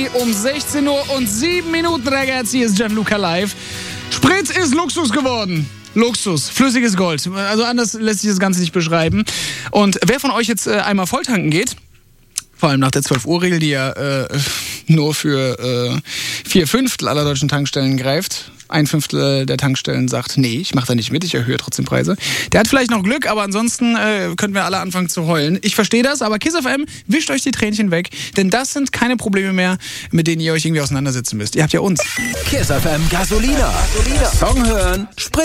Energy um 16:07 Uhr, ragazzi. Hier ist Gianluca live. Sprit ist Luxus geworden. Luxus, flüssiges Gold. Also anders lässt sich das Ganze nicht beschreiben. Und wer von euch jetzt einmal volltanken geht, vor allem nach der 12-Uhr-Regel, die ja nur für 4/5 aller deutschen Tankstellen greift. 1/5 der Tankstellen sagt, nee, ich mache da nicht mit, ich erhöhe trotzdem Preise. Der hat vielleicht noch Glück, aber ansonsten könnten wir alle anfangen zu heulen. Ich verstehe das, aber Kiss FM wischt euch die Tränchen weg, denn das sind keine Probleme mehr, mit denen ihr euch irgendwie auseinandersetzen müsst. Ihr habt ja uns. Kiss FM Gasolina. Song hören, Sprit